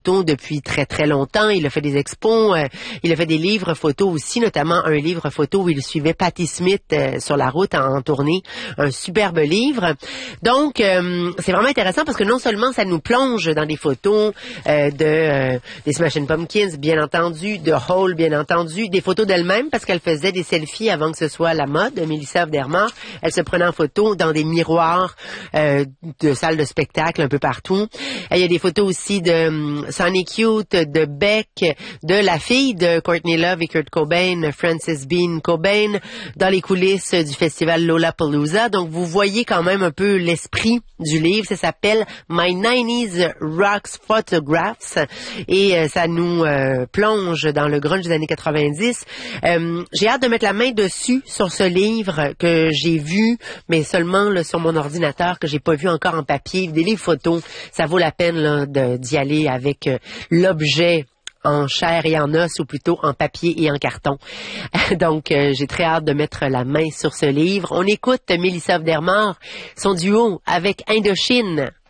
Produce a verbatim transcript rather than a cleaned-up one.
depuis très très longtemps. Il a fait des expos, euh, il a fait des livres photos aussi, notamment un livre photo où il suivait Patti Smith euh, sur la route en, en tournée, un superbe livre. Donc euh, c'est vraiment intéressant parce que non seulement ça nous plonge dans des photos euh, de euh, des Smashing Pumpkins, bien entendu, de Hole, bien entendu, des photos d'elle-même parce qu'elle faisait des selfies avant que ce soit la mode. Mélissa Avdermar, elle se prenait en photo dans des miroirs euh, de salles de spectacle un peu partout. Il y a des photos aussi de um, Sonic Youth, de Beck, de la fille de Courtney Love et Kurt Cobain, Frances Bean Cobain, dans les coulisses du festival Lollapalooza. Donc, vous voyez quand même un peu l'esprit du livre. Ça s'appelle My nineties Rocks Photographs et euh, ça nous euh, plonge dans le grunge des années quatre-vingt-dix. Euh, j'ai hâte de mettre la main dessus sur ce livre que j'ai vu, mais seulement là, sur mon ordinateur, que j'ai pas vu encore en papier. Des livres photos, ça vaut la peine là, de, d'y aller avec euh, l'objet en chair et en os, ou plutôt en papier et en carton. Donc, euh, j'ai très hâte de mettre la main sur ce livre. On écoute Mélissa Avdermar, son duo avec Indochine.